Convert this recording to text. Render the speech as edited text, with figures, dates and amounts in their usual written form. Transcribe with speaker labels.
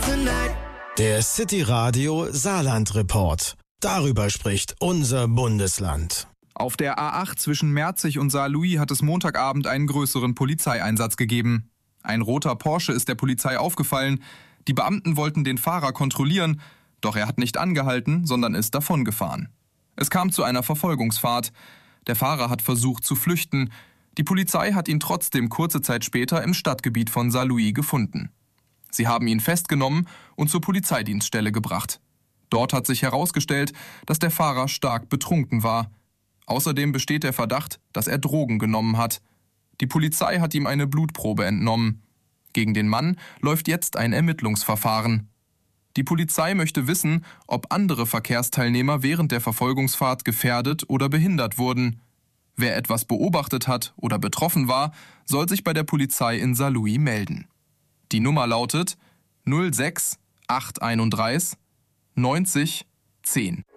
Speaker 1: Der City Radio Saarland Report. Darüber spricht unser Bundesland.
Speaker 2: Auf der A8 zwischen Merzig und Saarlouis hat es Montagabend einen größeren Polizeieinsatz gegeben. Ein roter Porsche ist der Polizei aufgefallen. Die Beamten wollten den Fahrer kontrollieren, doch er hat nicht angehalten, sondern ist davongefahren. Es kam zu einer Verfolgungsfahrt. Der Fahrer hat versucht zu flüchten. Die Polizei hat ihn trotzdem kurze Zeit später im Stadtgebiet von Saarlouis gefunden. Sie haben ihn festgenommen und zur Polizeidienststelle gebracht. Dort hat sich herausgestellt, dass der Fahrer stark betrunken war. Außerdem besteht der Verdacht, dass er Drogen genommen hat. Die Polizei hat ihm eine Blutprobe entnommen. Gegen den Mann läuft jetzt ein Ermittlungsverfahren. Die Polizei möchte wissen, ob andere Verkehrsteilnehmer während der Verfolgungsfahrt gefährdet oder behindert wurden. Wer etwas beobachtet hat oder betroffen war, soll sich bei der Polizei in Saarlouis melden. Die Nummer lautet 06 831 90 10.